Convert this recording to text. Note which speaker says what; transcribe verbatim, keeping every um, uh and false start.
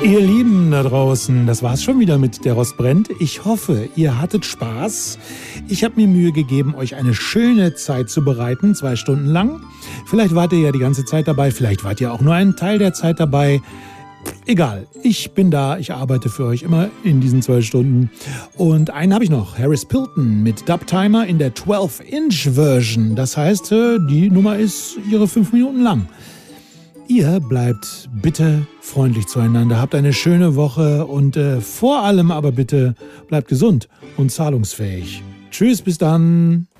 Speaker 1: Ihr Lieben da draußen, das war's schon wieder mit Der Rost brennt. Ich hoffe, ihr hattet Spaß. Ich habe mir Mühe gegeben, euch eine schöne Zeit zu bereiten, zwei Stunden lang. Vielleicht wart ihr ja die ganze Zeit dabei, vielleicht wart ihr auch nur einen Teil der Zeit dabei. Egal, ich bin da, ich arbeite für euch immer in diesen zwei Stunden. Und einen habe ich noch, Harris Pilton mit Dubtimer in der zwölf Inch Version. Das heißt, die Nummer ist ihre fünf Minuten lang. Ihr bleibt bitte freundlich zueinander, habt eine schöne Woche und äh, vor allem aber bitte bleibt gesund und zahlungsfähig. Tschüss, bis dann.